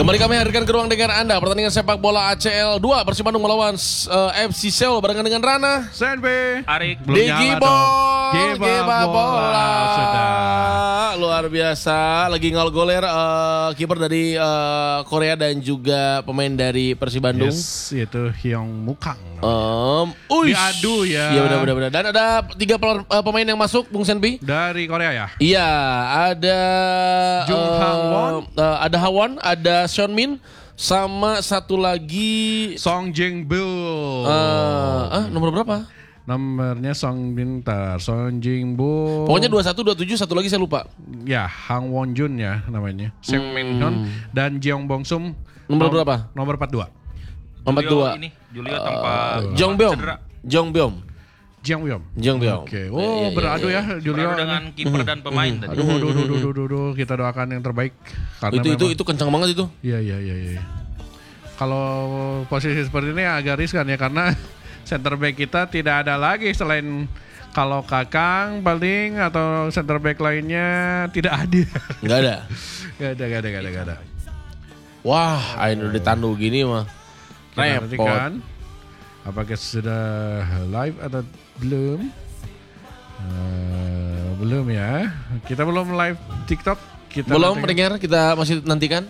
Kembali kami hadirkan ke ruang dengar Anda pertandingan sepak bola ACL 2 Persib Bandung melawan FC Seoul barengan dengan Rana, Senbe, Arik, di Gibol, Giba bola. Sudah. Luar biasa, lagi ngol-goler kiper dari Korea dan juga pemain dari Persib Bandung. Yes, yaitu Hyung Mukang. Diadu ya. Iya benar-benar. Dan ada 3 pemain yang masuk, Bung Senbi. Dari Korea ya? Iya, ada Jung Hang-won, ada Hawon, ada Sean Min, sama satu lagi Song Jing-bul. Nomor berapa? Nomornya Song Bintar, Song Jing-bul. Pokoknya 21, 27, satu lagi saya lupa. Ya, Hang Won Jun ya namanya. Seng Min Hyun dan Jeong Bong Sum. Nomor berapa? Nomor 42. Nomor 2. Ini Julio tanpa Jong Byom. cedera. Jong Byom. Jeong Byom. Jong Byom. Oke. Oh, beradu ya Julio. Beradu dengan kiper dan pemain tadi. Aduh, kita doakan yang terbaik karena Itu kencang banget itu. Iya. Kalau posisi seperti ini agak riskan ya karena center back kita tidak ada lagi selain kalau Kakang paling atau center back lainnya tidak hadir. Enggak ada. Gak ada. Wah, ayo ditandu gini mah. Kita Repot. nantikan apakah sudah live atau belum? Belum ya. Kita belum live TikTok. Belum pendengar, kita masih nantikan.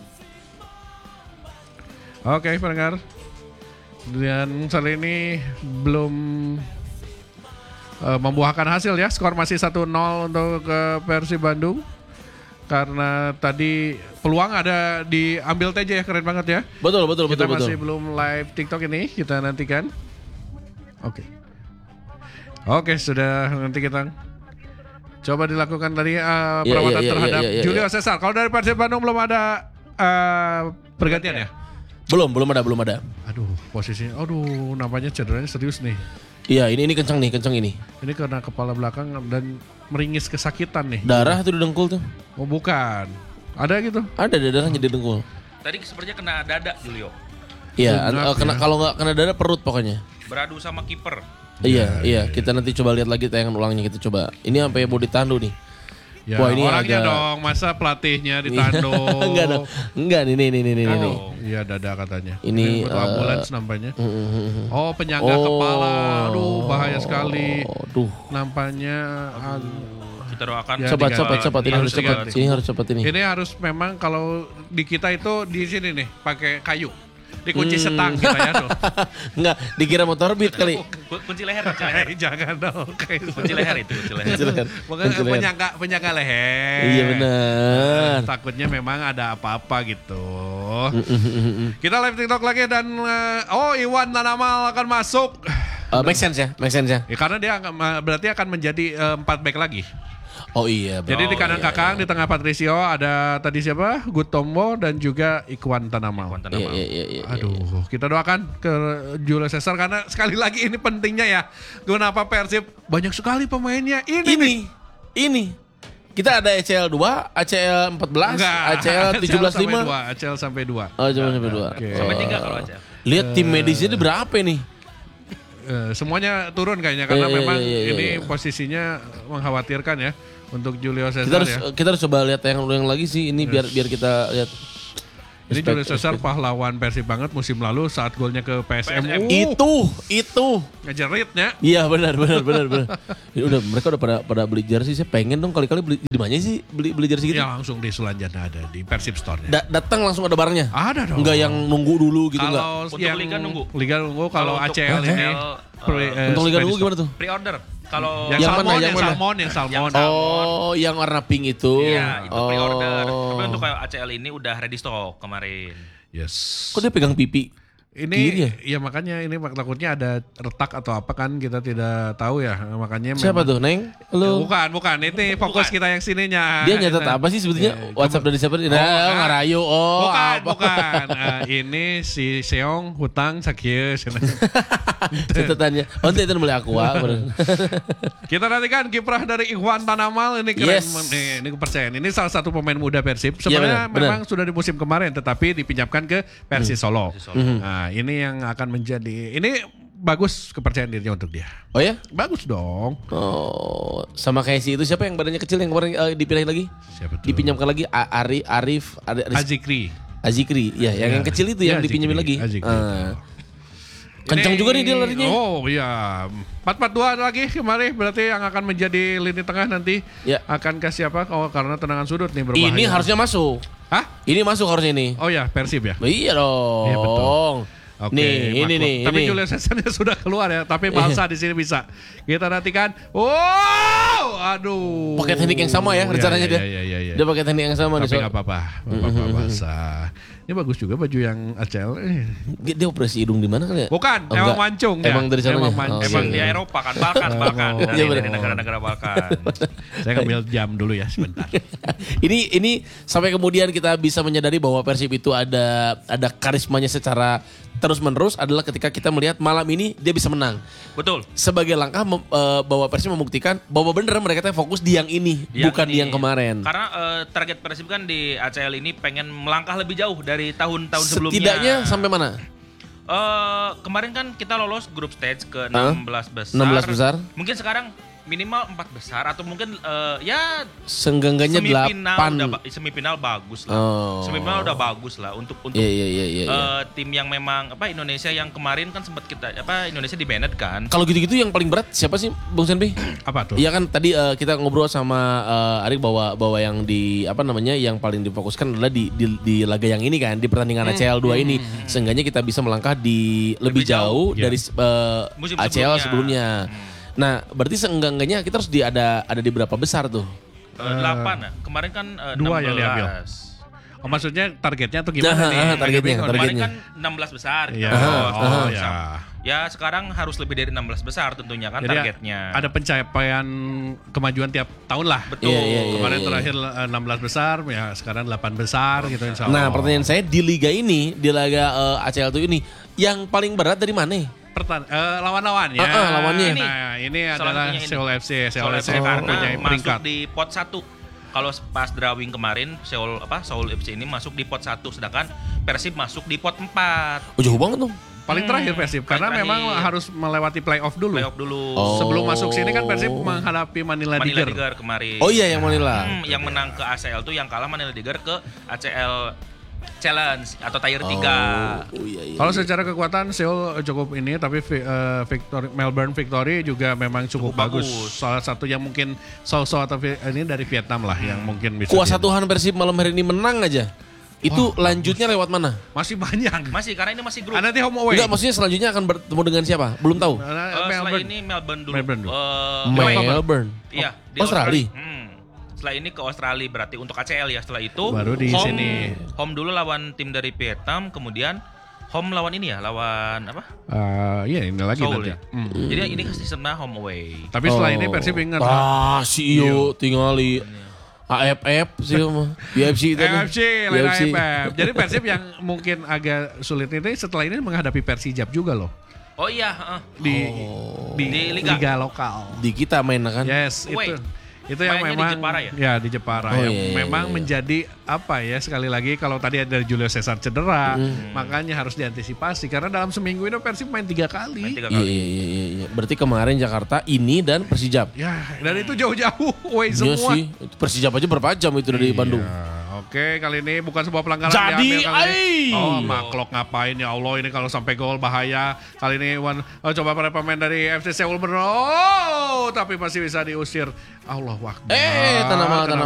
Oke, pendengar. Dan kali ini belum membuahkan hasil ya. Skor masih 1-0 untuk Persib Bandung. Karena tadi peluang ada diambil TJ ya, keren banget ya. Betul. Kita masih belum live TikTok ini, kita nantikan. Oke, sudah nanti kita coba dilakukan tadi perawatan terhadap Julio Cesar. Kalau dari Persib Bandung belum ada pergantian ya? Belum ada. Aduh, posisinya, nampaknya cederanya serius nih. Iya, ini kencang ini. Ini karena kepala belakang dan meringis kesakitan nih. Darah tuh di dengkul tuh. Oh bukan, ada gitu? Ada darahnya di dengkul. Tadi sepertinya kena dada Julio. Iya, kalau nggak kena dada perut pokoknya. Beradu sama kiper. Iya. Kita nanti coba lihat lagi tayangan ulangnya, kita coba. Ini sampai mau ditandu nih. Ya, wah, ini orangnya agak... dong, masa pelatihnya ditandu? Enggak dong. Enggak, ini. Iya, dada katanya. Ini ambulans nampaknya. Oh, penyangga kepala. Aduh, bahaya sekali. Nampaknya kita doakan. Cepat ini harus cepat ini. Ini harus memang kalau di kita itu di sini nih pakai kayu. Dikunci setang kita ya tuh. Enggak, dikira motor beat kali. Kunci leher. Jangan dong. Kunci leher itu, kunci leher. Penyangga leher. Iya benar. Takutnya memang ada apa-apa gitu. Kita live TikTok lagi dan Iwan Tanamal akan masuk. Make sense ya. Ya, karena dia berarti akan menjadi 4 back lagi. Oh iya. Jadi di kanan Kakang, di tengah Patricio ada tadi siapa? Gutombo dan juga Ikhwan Tanamal. Iya. Aduh, kita doakan ke Julio Cesar karena sekali lagi ini pentingnya ya. Kenapa Persib banyak sekali pemainnya ini. Kita ada ACL 2, ACL 14, ACL 17-5. ACL sampai 2. Oh, cuma sampai 2. Okay. Sampai 3 kalau ACL. Lihat tim medisnya berapa nih? Semuanya turun kayaknya karena memang ini posisinya mengkhawatirkan ya untuk Julio Cesar. Kita harus coba lihat yang lagi sih ini biar kita lihat. Ini Julio Cesar pahlawan Persib banget musim lalu saat golnya ke PSM. Itu ngejeritnya. Iya benar. Ya mereka udah pada beli jersey. Saya pengen dong kali-kali beli di mana sih beli jersey gitu. Ya langsung di Sulanjana ada di Persib Store-nya. Datang langsung ada barangnya. Ada dong. Enggak yang nunggu dulu gitu enggak. Kalau untuk Liga nunggu. Kalau ACL ini. Untuk Liga nunggu gimana tuh? Pre-order. Kalau yang salmon. Oh, yang warna pink itu. Iya, itu pre-order. Tapi untuk ACL ini udah ready stock kemarin. Yes. Kok dia pegang pipi? Ini ya makanya ini takutnya ada retak atau apa kan kita tidak tahu ya. Makanya siapa tuh, Neng? Lu? Bukan. Ini fokus kita yang sininya. Dia nyatet apa sih sebetulnya? WhatsApp dari siapa? Ngarayu. Bukan. Ini si Seong hutang sakieu. Catatannya. Nanti itu boleh aku. Kita nantikan kiprah dari Ikhwan Tanamal ini keren. Ini kepercayaan. Ini salah satu pemain muda Persib. Sebenarnya memang sudah di musim kemarin tetapi dipinjamkan ke Persis Solo. Nah, ini yang akan menjadi bagus kepercayaan dirinya untuk dia. Oh ya? Bagus dong. Oh, sama kayak si itu siapa yang badannya kecil yang kemarin dipindahin lagi? Siapa tuh? Dipinjamkan lagi Arif Azikri. Azikri, ya yang kecil itu yang dipinjemin lagi. Kencang juga nih dia larinya. Oh iya, 4-4-2 lagi kemarin berarti yang akan menjadi lini tengah nanti akan ke siapa? Oh karena tendangan sudut nih berbahaya. Ini harusnya masuk. Hah? Ini masuk harusnya ini. Oh ya Persib ya? Iya dong. Iya betul. Oke, nih, ini nih. Tapi ini. Julius Caesarnya sudah keluar ya. Tapi Balsa di sini bisa. Kita nantikan. Wow, aduh. Pakai teknik yang sama ya rencananya dia. Iya. Dia pakai teknik yang sama. Tapi nggak apa-apa. Balsa. Ini bagus juga baju yang ACL. Dia operasi hidung di mana kali ya? Bukan, emang mancung ya. Emang dari sana. Emang di Eropa kan, Balkan. Dari negara-negara Balkan. Saya ngambil jam dulu ya sebentar. ini sampai kemudian kita bisa menyadari bahwa Persib itu ada karismanya secara terus-menerus adalah ketika kita melihat malam ini dia bisa menang. Betul. Sebagai langkah bahwa Persib membuktikan bahwa bener mereka fokus di yang ini, bukan di yang kemarin. Karena target Persib kan di ACL ini pengen melangkah lebih jauh dari tahun-tahun sebelumnya. Setidaknya sampai mana? Kemarin kan kita lolos grup stage ke 16 besar. 16 besar. Mungkin sekarang minimal 4 besar atau mungkin ya senggangganya 8. Semifinal bagus lah. Semifinal udah bagus lah untuk tim yang memang Indonesia yang kemarin kan sempat kita Indonesia di-banned kan. Kalau gitu-gitu yang paling berat siapa sih Bung Senpi? Apa tuh? Iya kan tadi kita ngobrol sama Arik bahwa yang yang paling difokuskan adalah di laga yang ini kan, di pertandingan ACL 2 ini. Seenggaknya kita bisa melangkah di lebih jauh dari ACL sebelumnya. Nah, berarti seenggaknya kita harus ada di berapa besar tuh? 8 ya. Kemarin kan 16. Yang diambil. Oh maksudnya targetnya atau gimana nih? Targetnya. Kemarin kan 16 besar. Iya. Ya sekarang harus lebih dari 16 besar tentunya kan. Jadi targetnya. Ada pencapaian kemajuan tiap tahun lah. Betul. Kemarin terakhir 16 besar, ya sekarang 8 besar gitu insya Allah. Nah pertanyaan saya di liga ini, di laga ACL itu ini, yang paling berat dari mana? Lawan-lawannya. Lawannya. Nah, ini adalah Seoul FC. Seoul FC karena punya peringkat masuk di pot 1. Kalau pas drawing kemarin Seoul FC ini masuk di pot 1 sedangkan Persib masuk di pot 4. Oh, jauh banget dong. Paling terakhir Persib karena memang harus melewati playoff dulu. Sebelum masuk sini kan Persib menghadapi Manila Tiger kemarin. Oh iya yang Manila. Yang menang ke ACL tuh yang kalah Manila Tiger ke ACL Challenge atau Tier 3. Kalau secara kekuatan Seoul cukup ini, tapi Melbourne Victory juga memang cukup bagus. Salah satu yang mungkin Seoul atau ini dari Vietnam lah yang mungkin bisa. Kuasa Tuhan Persib malam hari ini menang aja. Itu lanjutnya lewat mana? Masih banyak. Masih karena ini masih grup. Nanti home away. Enggak, maksudnya selanjutnya akan bertemu dengan siapa? Belum tahu. Setelah ini Melbourne dulu. Melbourne. Iya, di Australia. Setelah ini ke Australia berarti untuk ACL ya. Setelah itu baru di sini. Home dulu lawan tim dari Vietnam, kemudian home lawan ini ya, lawan apa? Iya ini lagi Seoul nanti. Ya. Jadi ini sistemnya home away. Tapi setelah ini Persib ingat. Si Iyo tinggali AFF sih mah. UFC itu. AFC. Jadi Persib yang mungkin agak sulit ini setelah ini menghadapi Persijap juga loh. Oh iya, di liga lokal. Di kita main kan? Yes, itu yang memang di Jepara ya? Di Jepara yang memang menjadi sekali lagi kalau tadi ada Julius Caesar cedera, makanya harus diantisipasi karena dalam seminggu ini Persib main 3 kali. Iya. Berarti kemarin Jakarta ini dan Persijap. Ya, dan itu jauh-jauh away semua. Iya sih. Persijap aja berapa jam itu dari Bandung. Oke, kali ini bukan sebuah pelanggaran jadi Maklok ngapain ya Allah, ini kalau sampai gol bahaya. Kali ini coba para pemain dari FC Seoul tapi masih bisa diusir. Allah Akbar. Tanah